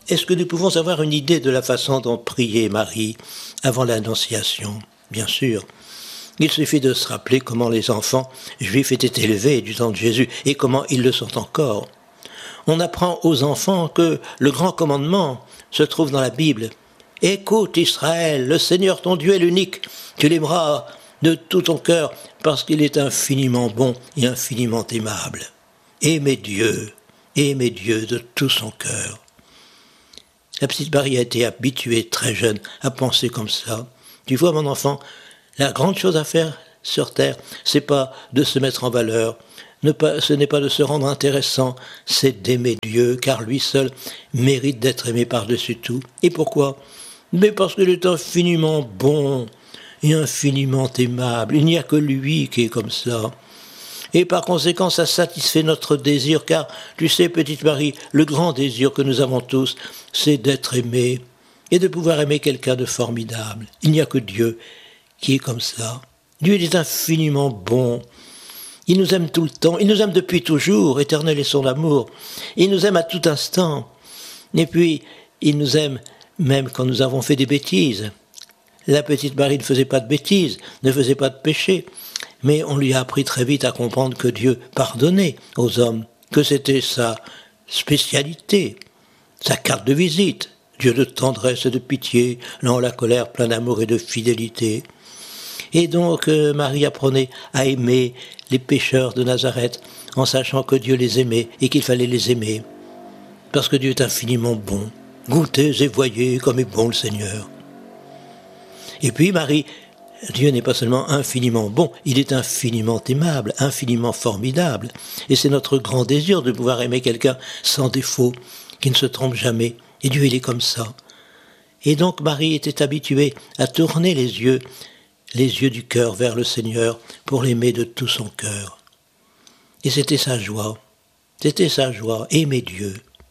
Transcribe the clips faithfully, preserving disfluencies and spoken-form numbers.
est-ce que nous pouvons avoir une idée de la façon dont priait Marie avant l'Annonciation ? Bien sûr. Il suffit de se rappeler comment les enfants juifs étaient élevés du temps de Jésus et comment ils le sont encore. On apprend aux enfants que le grand commandement se trouve dans la Bible. « Écoute Israël, le Seigneur ton Dieu est l'unique, tu l'aimeras de tout ton cœur parce qu'il est infiniment bon et infiniment aimable. Aimez Dieu, aimez Dieu de tout son cœur. » La petite Marie a été habituée très jeune à penser comme ça. Tu vois mon enfant, la grande chose à faire sur terre, c'est pas de se mettre en valeur, ne pas, ce n'est pas de se rendre intéressant, c'est d'aimer Dieu, car lui seul mérite d'être aimé par-dessus tout. Et pourquoi ? Mais parce qu'il est infiniment bon et infiniment aimable. Il n'y a que lui qui est comme ça. Et par conséquent, ça satisfait notre désir, car, tu sais, petite Marie, le grand désir que nous avons tous, c'est d'être aimé et de pouvoir aimer quelqu'un de formidable. Il n'y a que Dieu qui est comme ça. Dieu est infiniment bon. Il nous aime tout le temps. Il nous aime depuis toujours. Éternel est son amour. Il nous aime à tout instant. Et puis, il nous aime même quand nous avons fait des bêtises. La petite Marie ne faisait pas de bêtises, ne faisait pas de péché. Mais on lui a appris très vite à comprendre que Dieu pardonnait aux hommes, que c'était sa spécialité, sa carte de visite. Dieu de tendresse et de pitié, lent la colère, plein d'amour et de fidélité. Et donc euh, Marie apprenait à aimer les pécheurs de Nazareth en sachant que Dieu les aimait et qu'il fallait les aimer. Parce que Dieu est infiniment bon. Goûtez et voyez comme est bon le Seigneur. Et puis Marie, Dieu n'est pas seulement infiniment bon, il est infiniment aimable, infiniment formidable. Et c'est notre grand désir de pouvoir aimer quelqu'un sans défaut, qui ne se trompe jamais. Et Dieu, il est comme ça. Et donc Marie était habituée à tourner les yeux, les yeux du cœur vers le Seigneur pour l'aimer de tout son cœur. Et c'était sa joie, c'était sa joie, aimer Dieu.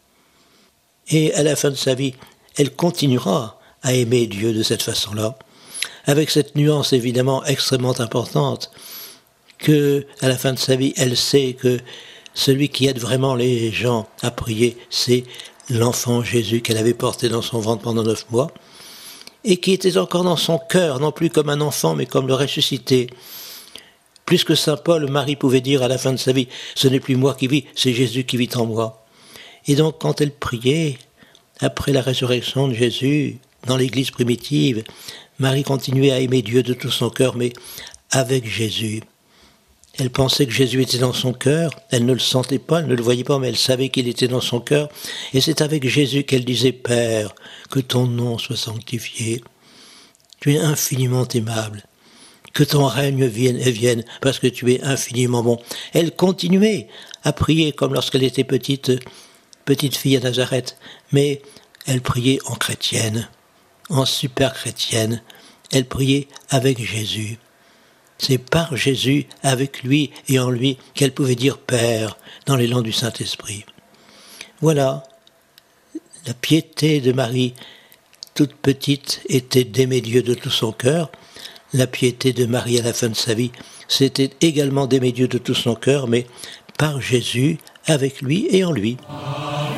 Et à la fin de sa vie, elle continuera à aimer Dieu de cette façon-là, avec cette nuance évidemment extrêmement importante, que à la fin de sa vie, elle sait que celui qui aide vraiment les gens à prier, c'est l'enfant Jésus qu'elle avait porté dans son ventre pendant neuf mois, et qui était encore dans son cœur, non plus comme un enfant, mais comme le ressuscité. Plus que saint Paul, Marie pouvait dire à la fin de sa vie, « Ce n'est plus moi qui vis, c'est Jésus qui vit en moi ». Et donc, quand elle priait, après la résurrection de Jésus, dans l'église primitive, Marie continuait à aimer Dieu de tout son cœur, mais avec Jésus. Elle pensait que Jésus était dans son cœur, elle ne le sentait pas, elle ne le voyait pas, mais elle savait qu'il était dans son cœur. Et c'est avec Jésus qu'elle disait, « Père, que ton nom soit sanctifié. Tu es infiniment aimable. Que ton règne vienne et vienne, parce que tu es infiniment bon. » Elle continuait à prier comme lorsqu'elle était petite, petite fille à Nazareth, mais elle priait en chrétienne, en super chrétienne. Elle priait avec Jésus. C'est par Jésus, avec lui et en lui, qu'elle pouvait dire Père dans l'élan du Saint-Esprit. Voilà, la piété de Marie, toute petite, était d'aimer Dieu de tout son cœur. La piété de Marie à la fin de sa vie, c'était également d'aimer Dieu de tout son cœur, mais par Jésus, avec lui et en lui.